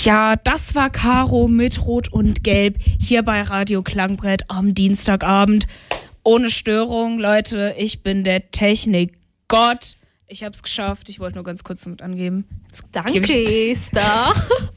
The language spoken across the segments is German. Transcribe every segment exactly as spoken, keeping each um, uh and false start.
Ja, das war Caro mit Rot und Gelb hier bei Radio Klangbrett am Dienstagabend. Ohne Störung, Leute, ich bin der Technikgott. Ich hab's geschafft, ich wollte nur ganz kurz damit angeben. Jetzt Danke, Esther.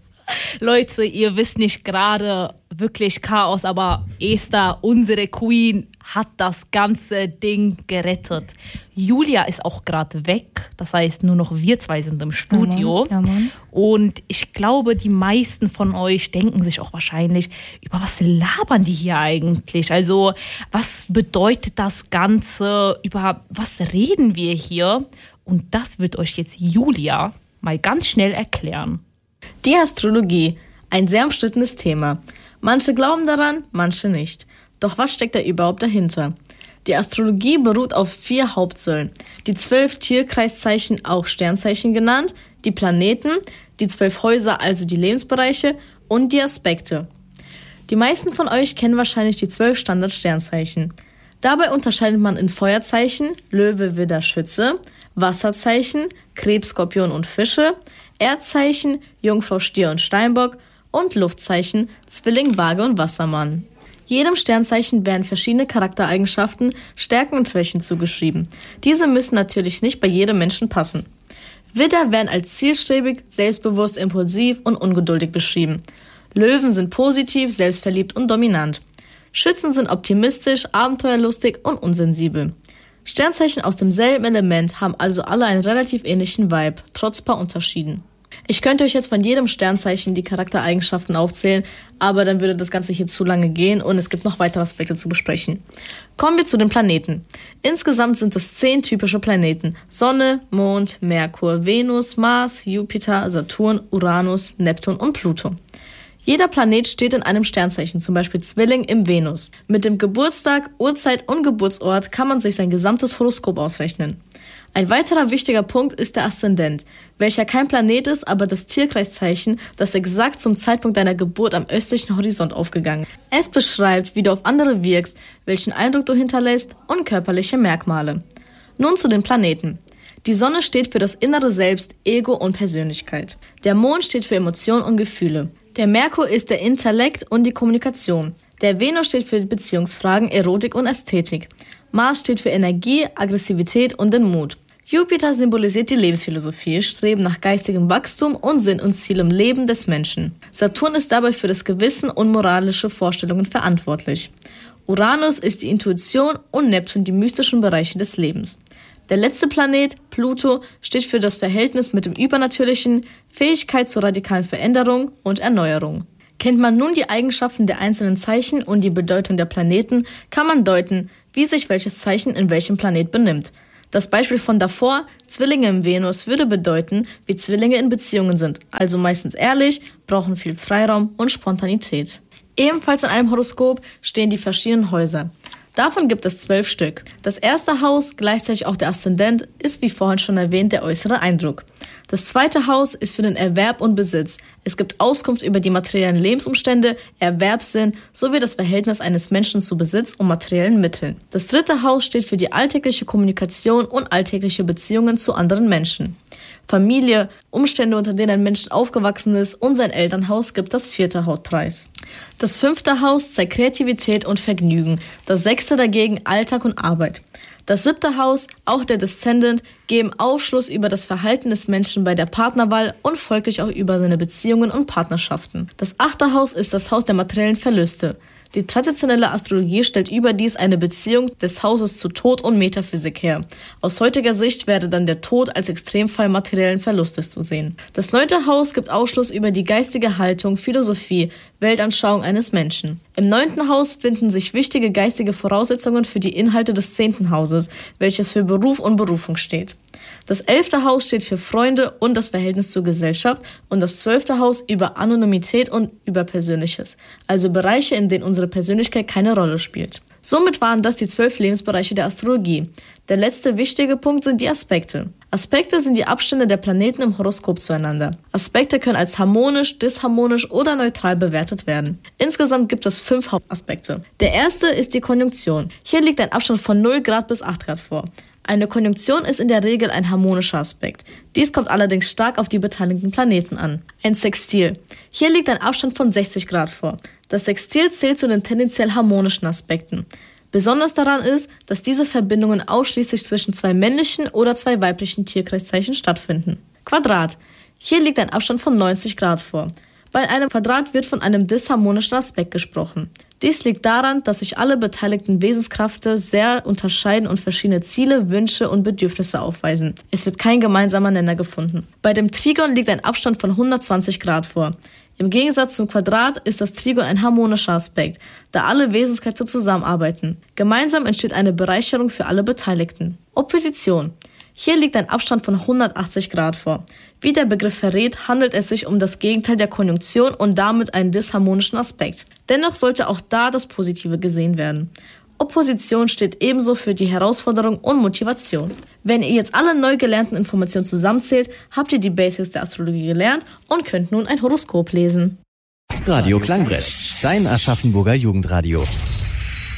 Leute, ihr wisst nicht gerade wirklich Chaos, aber Esther, unsere Queen, hat das ganze Ding gerettet. Julia ist auch gerade weg, das heißt, nur noch wir zwei sind im Studio. Ja, Mann. Ja, Mann. Und ich glaube, die meisten von euch denken sich auch wahrscheinlich, über was labern die hier eigentlich? Also, was bedeutet das Ganze? Über was reden wir hier? Und das wird euch jetzt Julia mal ganz schnell erklären. Die Astrologie, ein sehr umstrittenes Thema. Manche glauben daran, manche nicht. Doch was steckt da überhaupt dahinter? Die Astrologie beruht auf vier Hauptsäulen. Die zwölf Tierkreiszeichen, auch Sternzeichen genannt, die Planeten, die zwölf Häuser, also die Lebensbereiche und die Aspekte. Die meisten von euch kennen wahrscheinlich die zwölf Standard-Sternzeichen. Dabei unterscheidet man in Feuerzeichen, Löwe, Widder, Schütze, Wasserzeichen, Krebs, Skorpion und Fische, Erdzeichen, Jungfrau, Stier und Steinbock und Luftzeichen, Zwilling, Waage und Wassermann. Jedem Sternzeichen werden verschiedene Charaktereigenschaften, Stärken und Schwächen zugeschrieben. Diese müssen natürlich nicht bei jedem Menschen passen. Widder werden als zielstrebig, selbstbewusst, impulsiv und ungeduldig beschrieben. Löwen sind positiv, selbstverliebt und dominant. Schützen sind optimistisch, abenteuerlustig und unsensibel. Sternzeichen aus demselben Element haben also alle einen relativ ähnlichen Vibe, trotz paar Unterschieden. Ich könnte euch jetzt von jedem Sternzeichen die Charaktereigenschaften aufzählen, aber dann würde das Ganze hier zu lange gehen und es gibt noch weitere Aspekte zu besprechen. Kommen wir zu den Planeten. Insgesamt sind es zehn typische Planeten: Sonne, Mond, Merkur, Venus, Mars, Jupiter, Saturn, Uranus, Neptun und Pluto. Jeder Planet steht in einem Sternzeichen, zum Beispiel Zwilling im Venus. Mit dem Geburtstag, Uhrzeit und Geburtsort kann man sich sein gesamtes Horoskop ausrechnen. Ein weiterer wichtiger Punkt ist der Aszendent, welcher kein Planet ist, aber das Tierkreiszeichen, das exakt zum Zeitpunkt deiner Geburt am östlichen Horizont aufgegangen ist. Es beschreibt, wie du auf andere wirkst, welchen Eindruck du hinterlässt und körperliche Merkmale. Nun zu den Planeten. Die Sonne steht für das innere Selbst, Ego und Persönlichkeit. Der Mond steht für Emotionen und Gefühle. Der Merkur ist der Intellekt und die Kommunikation. Der Venus steht für Beziehungsfragen, Erotik und Ästhetik. Mars steht für Energie, Aggressivität und den Mut. Jupiter symbolisiert die Lebensphilosophie, Streben nach geistigem Wachstum und Sinn und Ziel im Leben des Menschen. Saturn ist dabei für das Gewissen und moralische Vorstellungen verantwortlich. Uranus ist die Intuition und Neptun die mystischen Bereiche des Lebens. Der letzte Planet, Pluto, steht für das Verhältnis mit dem Übernatürlichen, Fähigkeit zur radikalen Veränderung und Erneuerung. Kennt man nun die Eigenschaften der einzelnen Zeichen und die Bedeutung der Planeten, kann man deuten, wie sich welches Zeichen in welchem Planet benimmt. Das Beispiel von davor, Zwillinge im Venus, würde bedeuten, wie Zwillinge in Beziehungen sind, also meistens ehrlich, brauchen viel Freiraum und Spontanität. Ebenfalls in einem Horoskop stehen die verschiedenen Häuser. Davon gibt es zwölf Stück. Das erste Haus, gleichzeitig auch der Aszendent, ist wie vorhin schon erwähnt der äußere Eindruck. Das zweite Haus ist für den Erwerb und Besitz. Es gibt Auskunft über die materiellen Lebensumstände, Erwerbssinn sowie das Verhältnis eines Menschen zu Besitz und materiellen Mitteln. Das dritte Haus steht für die alltägliche Kommunikation und alltägliche Beziehungen zu anderen Menschen. Familie, Umstände, unter denen ein Mensch aufgewachsen ist und sein Elternhaus gibt das vierte Hauptpreis. Das fünfte Haus zeigt Kreativität und Vergnügen, das sechste dagegen Alltag und Arbeit. Das siebte Haus, auch der Deszendent, geben Aufschluss über das Verhalten des Menschen bei der Partnerwahl und folglich auch über seine Beziehungen und Partnerschaften. Das achte Haus ist das Haus der materiellen Verluste. Die traditionelle Astrologie stellt überdies eine Beziehung des Hauses zu Tod und Metaphysik her. Aus heutiger Sicht wäre dann der Tod als Extremfall materiellen Verlustes zu sehen. Das neunte Haus gibt Aufschluss über die geistige Haltung, Philosophie, Weltanschauung eines Menschen. Im neunten Haus finden sich wichtige geistige Voraussetzungen für die Inhalte des zehnten Hauses, welches für Beruf und Berufung steht. Das elfte Haus steht für Freunde und das Verhältnis zur Gesellschaft und das zwölfte Haus über Anonymität und über Persönliches, also Bereiche, in denen unsere Persönlichkeit keine Rolle spielt. Somit waren das die zwölf Lebensbereiche der Astrologie. Der letzte wichtige Punkt sind die Aspekte. Aspekte sind die Abstände der Planeten im Horoskop zueinander. Aspekte können als harmonisch, disharmonisch oder neutral bewertet werden. Insgesamt gibt es fünf Hauptaspekte. Der erste ist die Konjunktion. Hier liegt ein Abstand von null Grad bis acht Grad vor. Eine Konjunktion ist in der Regel ein harmonischer Aspekt. Dies kommt allerdings stark auf die beteiligten Planeten an. Ein Sextil. Hier liegt ein Abstand von sechzig Grad vor. Das Sextil zählt zu den tendenziell harmonischen Aspekten. Besonders daran ist, dass diese Verbindungen ausschließlich zwischen zwei männlichen oder zwei weiblichen Tierkreiszeichen stattfinden. Quadrat. Hier liegt ein Abstand von neunzig Grad vor. Bei einem Quadrat wird von einem disharmonischen Aspekt gesprochen. Dies liegt daran, dass sich alle beteiligten Wesenskräfte sehr unterscheiden und verschiedene Ziele, Wünsche und Bedürfnisse aufweisen. Es wird kein gemeinsamer Nenner gefunden. Bei dem Trigon liegt ein Abstand von hundertzwanzig Grad vor. Im Gegensatz zum Quadrat ist das Trigon ein harmonischer Aspekt, da alle Wesenskräfte zusammenarbeiten. Gemeinsam entsteht eine Bereicherung für alle Beteiligten. Opposition. Hier liegt ein Abstand von hundertachtzig Grad vor. Wie der Begriff verrät, handelt es sich um das Gegenteil der Konjunktion und damit einen disharmonischen Aspekt. Dennoch sollte auch da das Positive gesehen werden. Opposition steht ebenso für die Herausforderung und Motivation. Wenn ihr jetzt alle neu gelernten Informationen zusammenzählt, habt ihr die Basics der Astrologie gelernt und könnt nun ein Horoskop lesen. Radio Klangbrett, dein Aschaffenburger Jugendradio.